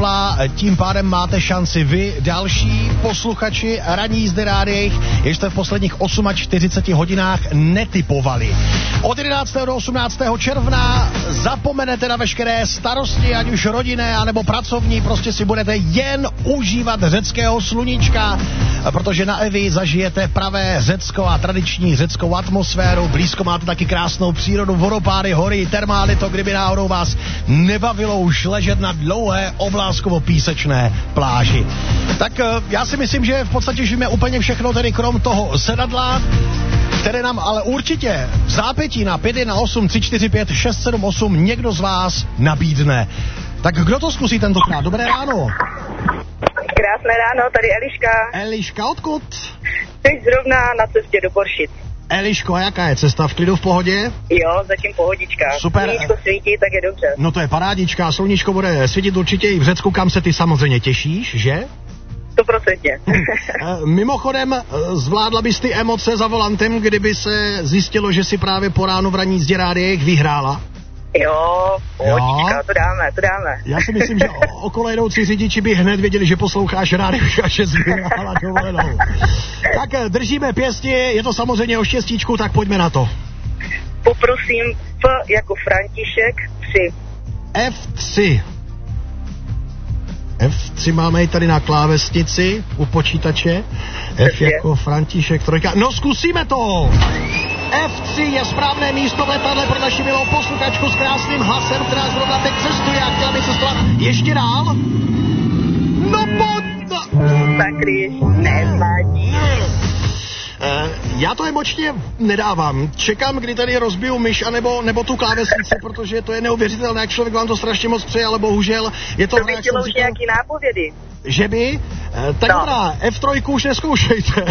teplá, tím pádem máte šanci vy, další posluchači ranní jízdy rádiích, jež jste v posledních 48 hodinách netipovali. Od 11. do 18. června zapomenete na veškeré starosti, ať už rodinné, anebo pracovní, prostě si budete jen užívat řeckého sluníčka, protože na Evi zažijete pravé Řecko a tradiční řeckou atmosféru, blízko máte taky krásnou přírodu, vodopády, hory, termály, to kdyby náhodou vás nebavilo už ležet na dlouhé oblázkovo-písečné pláži. Tak já si myslím, že v podstatě žijeme úplně všechno, tedy krom toho sedadla, které nám ale určitě v zápětí na 518 345 678 někdo z vás nabídne. Tak kdo to zkusí tentokrát? Dobré ráno. Krásné ráno, tady Eliška. Eliška, odkud? Teď zrovna na cestě do Boršic. Eliško, a jaká je cesta? V klidu, v pohodě? Jo, zatím pohodička. Super. Sluníčko svítí, tak je dobře. No to je parádička, sluníčko bude svítit určitě i v Řecku, kam se ty samozřejmě těšíš, že? 100%. Mimochodem, zvládla bys ty emoce za volantem, kdyby se zjistilo, že si právě po ránu v ranní jízdě rádiích vyhrála? Jo, pohodička, to dáme. Já si myslím, že okolo jedoucí řidiči by hned věděli, že posloucháš rádio a že jsi vyhrála dovolenou. Tak držíme pěsti, je to samozřejmě o štěstíčku, tak pojďme na to. Poprosím F jako František 3. F3. F3 máme i tady na klávesnici u počítače. F jako František 3. No zkusíme to! F3 je správné místo v letadle pro naši milou posluchačku s krásným hlasem, která zrovna teď cestuje a chtěla by cestovat ještě dál. No Sakry, nevadí. Já to emočně nedávám. Čekám, kdy tady rozbiju myš nebo tu klávesnici, protože to je neuvěřitelné, jak člověk vám to strašně moc přeje, ale bohužel je to... To bych chtělo už nějaký nápovědy. Že by? Tak dobrá, F3 už neskoušejte.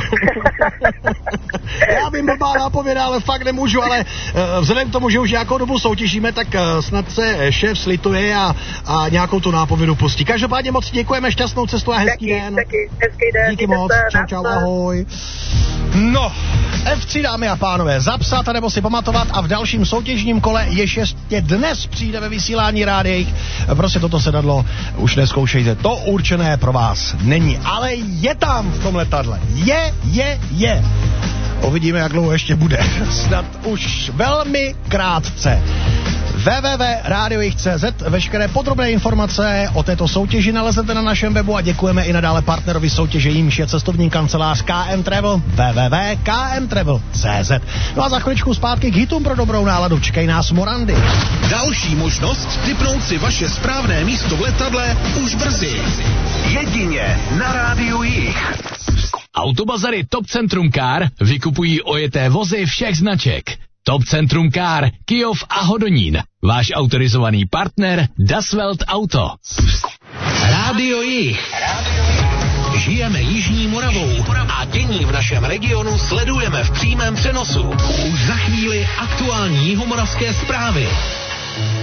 Já vím, blbá nápověda, ale fakt nemůžu, ale vzhledem k tomu, že už nějakou dobu soutěžíme, tak snad se šéf slituje a nějakou tu nápovědu pustí. Každopádně moc děkujeme, šťastnou cestu a hezký den. Taky hezký den. Díky moc, čau, ahoj. No, F3, dámy a pánové, zapsat nebo si pamatovat a v dalším soutěžním kole ještě dnes přijde ve vysílání rádiích. Prostě toto sedadlo už neskoušejte, to určené pro vás není, ale je tam v tom letadle. Je. Uvidíme, jak dlouho ještě bude. Snad už velmi krátce. www.radiojich.cz. Veškeré podrobné informace o této soutěži nalezete na našem webu a děkujeme i nadále partnerovi soutěže, jímž je cestovní kancelář KM Travel. www.kmtravel.cz. No a za chviličku zpátky k hitům pro dobrou náladu. Čekají nás Morandy. Další možnost tipnout si vaše správné místo v letadle už brzy. Jedině na Rádiu Jich. Autobazary Top Centrum Car vykupují ojeté vozy všech značek. Top Centrum Car, Kyjov a Hodonín. Váš autorizovaný partner Das Welt Auto. Rádio Jich. Žijeme Jižní Moravou a dění v našem regionu sledujeme v přímém přenosu. Už za chvíli aktuální jihomoravské zprávy.